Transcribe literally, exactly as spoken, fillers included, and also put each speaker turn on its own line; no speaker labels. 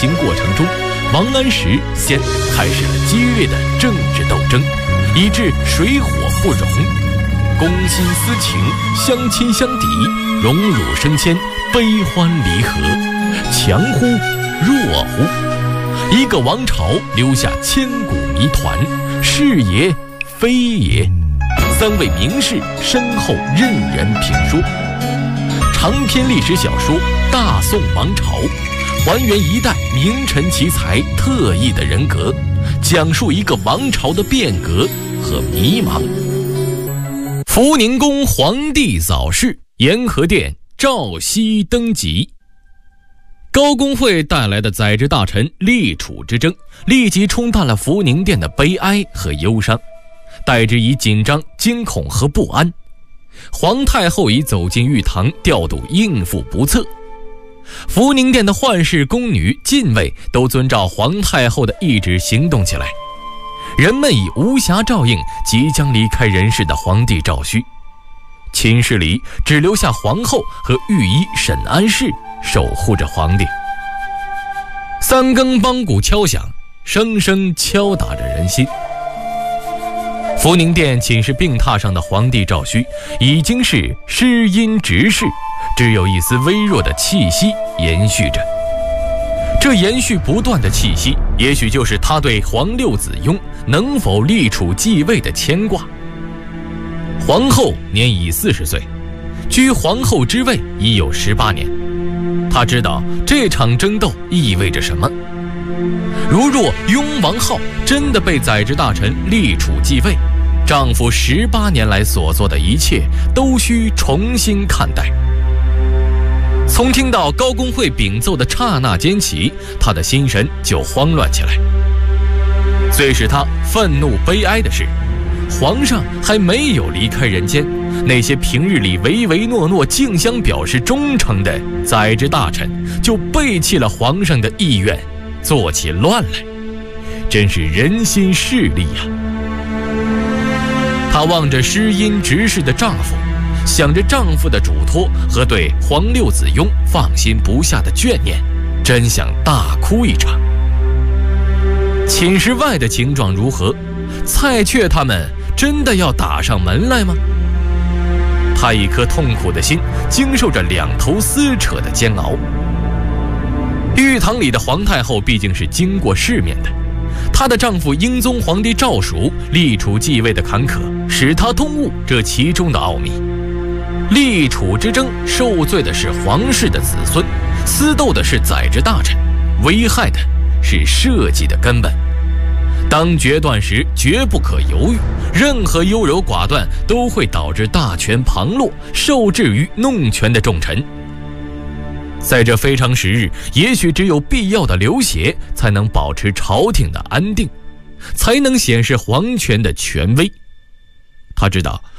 行过程中，王安石先开始了激烈的政治斗争，以致水火不容，公心私情，相亲相抵，荣辱升迁，悲欢离合，强乎弱乎。一个王朝留下千古谜团，是也非也。三位名士身后任人评说。长篇历史小说《大宋王朝》，还原一代名臣奇才特异的人格，讲述一个王朝的变革和迷茫。福宁宫皇帝早逝，延和殿赵熙登基。高公会带来的宰执大臣立储之争，立即冲淡了福宁殿的悲哀和忧伤，代之以紧张、惊恐和不安。皇太后已走进御堂，调度应付不测。福宁殿的宦士、宫女、禁卫都遵照皇太后的懿旨行动起来。人们已无暇照应即将离开人世的皇帝赵顼，寝室里只留下皇后和御医沈安氏守护着皇帝。三更梆鼓敲响，声声敲打着人心。福宁殿寝室病榻上的皇帝赵顼已经是失音直视，只有一丝微弱的气息延续着。这延续不断的气息，也许就是他对皇六子雍能否立储继位的牵挂。皇后年已四十岁，居皇后之位已有十八年。她知道这场争斗意味着什么。如若雍王浩真的被宰执大臣立储继位，丈夫十八年来所做的一切都需重新看待。从听到高公会禀奏的刹那间起，他的心神就慌乱起来。最使他愤怒悲哀的是，皇上还没有离开人间，那些平日里唯唯诺诺、竞相表示忠诚的宰执大臣，就背弃了皇上的意愿，做起乱来，真是人心势利呀！她望着失音直视的丈夫，想着丈夫的嘱托和对皇六子雍放心不下的眷念，真想大哭一场。寝室外的情状如何？蔡确他们真的要打上门来吗？她一颗痛苦的心经受着两头撕扯的煎熬。御堂里的皇太后毕竟是经过世面的，她的丈夫英宗皇帝赵曙立储继位的坎坷，使她通悟这其中的奥秘。立储之争受罪的是皇室的子孙，私斗的是宰执大臣，危害的是社稷的根本。当决断时绝不可犹豫，任何优柔寡断都会导致大权旁落，受制于弄权的重臣。在这非常时日，也许只有必要的流血才能保持朝廷的安定，才能显示皇权的权威。他知道